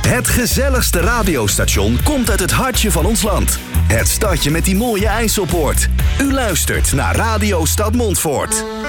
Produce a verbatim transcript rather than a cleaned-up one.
Het gezelligste radiostation komt uit het hartje van ons land. Het stadje met die mooie IJsselpoort. U luistert naar Radio Stad Montfort.